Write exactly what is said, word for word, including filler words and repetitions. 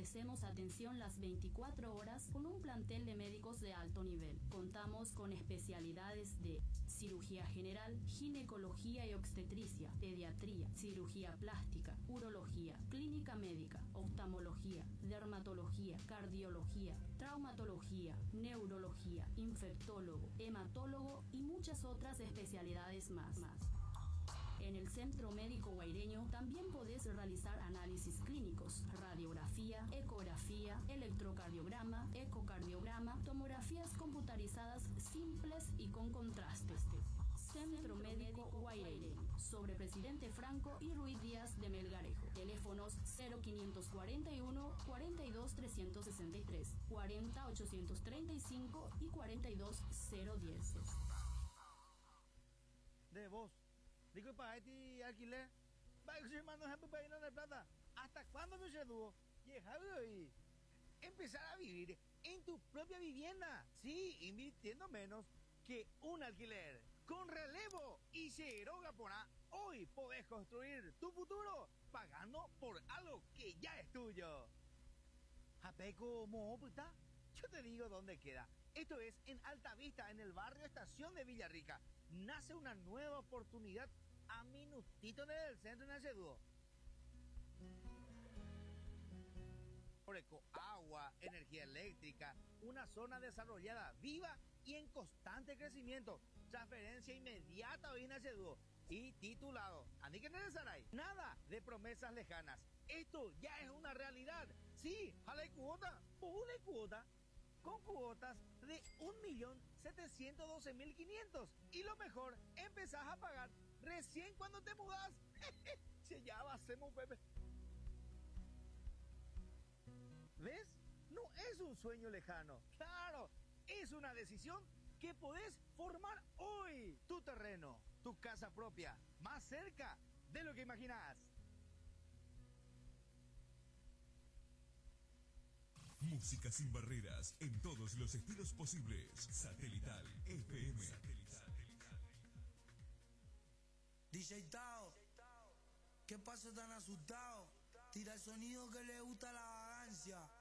Ofrecemos atención las veinticuatro horas con un plantel de médicos de alto nivel. Contamos con especialidades de cirugía general, ginecología y obstetricia, pediatría, cirugía plástica, urología, clínica médica, oftalmología, dermatología, cardiología, traumatología, neurología, infectólogo, hematólogo y muchas otras especialidades más. más. En el Centro Médico Guaireño también podés realizar análisis clínicos, radiografía, ecografía, electrocardiograma, ecocardiograma, tomografías computarizadas simples y con contrastes. Centro Médico Guaireño, sobre Presidente Franco y Ruiz Díaz de Melgarejo. Teléfonos cero quinientos cuarenta y uno, cuarenta y dos, trescientos sesenta y tres, cuarenta, ochocientos treinta y cinco y cuarenta y dos, cero diez. De vos. Digo, para este alquiler, va a ser hermano ejemplo para irnos de plata. ¿Hasta cuándo me sedujo? Y empezar a vivir en tu propia vivienda. Sí, invirtiendo menos que un alquiler. Con Relevo y Seguroga Porá, hoy podés construir tu futuro pagando por algo que ya es tuyo. Japeco Mohoputa, yo te digo dónde queda. Esto es en Alta Vista, en el barrio Estación de Villarrica. Nace una nueva oportunidad a minutito del centro de Naceduo. Oreco, agua, energía eléctrica, una zona desarrollada, viva y en constante crecimiento. Transferencia inmediata hoy en Naceduo. Y titulado, ¿Andi que Saray? Nada de promesas lejanas. Esto ya es una realidad. Sí, jale cuota, pule cuota. Con cuotas de un millón setecientos doce mil quinientos. Y lo mejor, empezás a pagar recién cuando te mudás. Se ya va a ser un bebé. ¿Ves? No es un sueño lejano. Claro, es una decisión que podés formar hoy. Tu terreno, tu casa propia, más cerca de lo que imaginás. Música sin barreras en todos los estilos posibles. Satelital F M. Satelital. D J Tao, ¿qué pasa tan asustado? Tira el sonido que le gusta la vagancia.